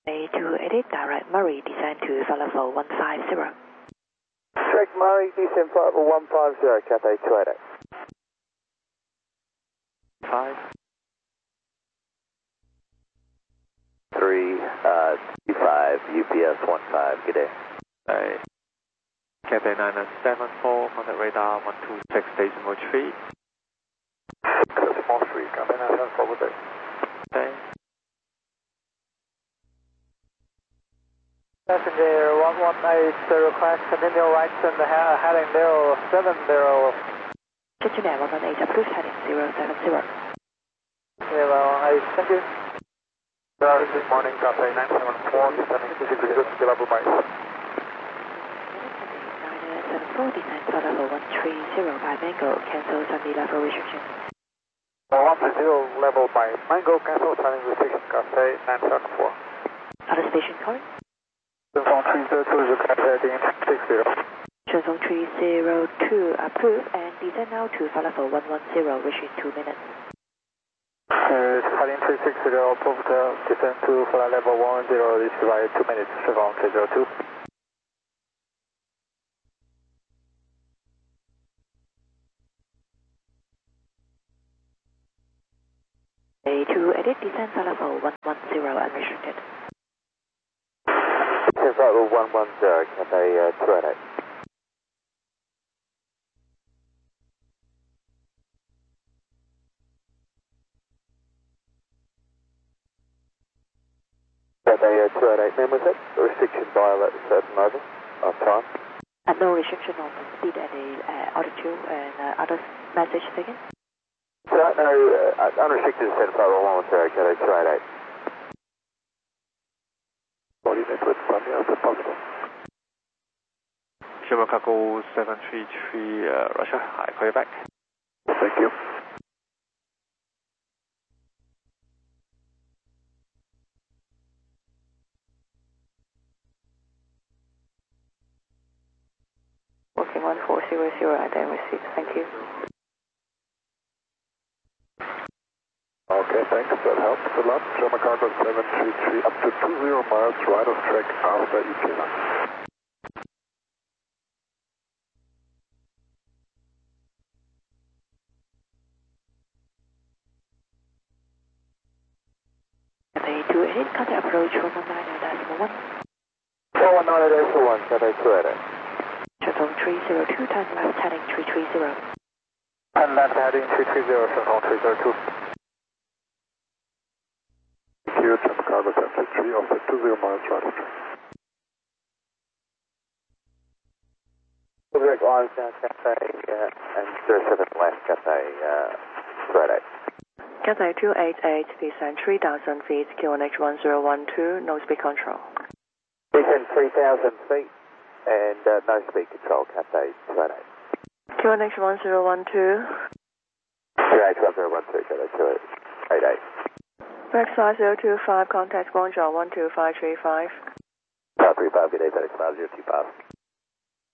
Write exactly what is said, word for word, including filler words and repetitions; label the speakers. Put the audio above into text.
Speaker 1: A two eighty, direct Murray, descend to flight level one five zero.
Speaker 2: Direct Murray, descend flight level one five zero, Cathay two eighty.
Speaker 3: Five. Three, uh, two five, U P S one five, good day.
Speaker 4: Right. Cathay nine seven four, contact radar one two six, decimal three.
Speaker 2: Decimal three, Cathay nine seven four, good day.
Speaker 4: Okay.
Speaker 2: Passenger one one eight, request continue right and heading zero seven zero.
Speaker 1: Engineer one one eight, approved heading zero seven zero.
Speaker 2: Yeah, one eight, thank you. Good morning, Cathay nine seven four, descending six degrees, level by.
Speaker 1: nine seven four, descend flight level one three zero by Mango, cancel Sunday level restriction.
Speaker 2: one three zero, level by Mango, cancel Sunday restriction, Cathay nine seven four.
Speaker 1: Other station calling?
Speaker 2: Transform three zero two, Cathay six zero.
Speaker 1: Transform three zero two, approved, and descend now to flight level one one zero, reaching two minutes.
Speaker 2: Uh, heading three six zero, approved, uh, descend to flight level one one zero, this is by two minutes, transform three zero two.
Speaker 1: A two eighty, descend flight level one one zero, unrestricted.
Speaker 3: Descend flight level one one zero, Cathay uh, two eighty. Cathay uh, two eighty, name was it? Restriction violate certain over, of time.
Speaker 1: Uh, no restriction on the speed and the uh, altitude and uh, other message taken.
Speaker 3: So, no, uh, unrestricted descent flight level one one zero, Cathay two eighty.
Speaker 2: Body network from here, if possible.
Speaker 4: Sugar Cargo seven three three, uh, Russia. I call you back.
Speaker 2: Thank you.
Speaker 1: Working one four zero zero, I then receive. Thank you.
Speaker 2: Okay, thanks, that helps a lot. German Cargo seven three three, up to two zero miles right of track after E T L.
Speaker 1: Cathay two eighty, contact approach one one nine decimal one.
Speaker 3: one one nine decimal one, Cathay two eighty.
Speaker 1: Transform three zero two, turn left heading three three zero.
Speaker 2: And left heading three three zero, transform three zero two. Here, German Cargo seven three three, off at two zero miles right of track.
Speaker 3: Direct lines down Cathay uh, and zero seven left, Cathay uh, two eighty.
Speaker 1: Cathay two eighty-eight, descend three thousand feet, Q N H one zero one two, no speed control.
Speaker 3: Descend three thousand feet and uh, no speed control, Cathay two eighty.
Speaker 1: Q N H one zero one two.
Speaker 3: Q N H one zero one two, Cathay two eighty.
Speaker 1: Backside zero two five, contact Guangzhou one two five three five.
Speaker 3: five three five, good day, FedEx five zero two five.